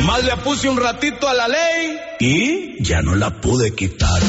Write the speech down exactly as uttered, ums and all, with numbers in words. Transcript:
Nomás le puse un ratito a la ley y ya no la pude quitar.